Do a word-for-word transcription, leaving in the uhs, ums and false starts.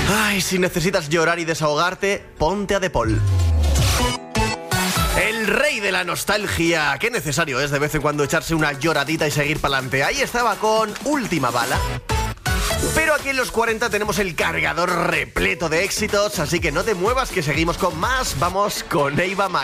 Ay, si necesitas llorar y desahogarte, ponte a De Paul. El rey de la nostalgia. Qué necesario es de vez en cuando echarse una lloradita y seguir pa'lante. Ahí estaba con Última Bala. Pero aquí en los cuarenta tenemos el cargador repleto de éxitos, así que no te muevas que seguimos con más. Vamos con Eva Max.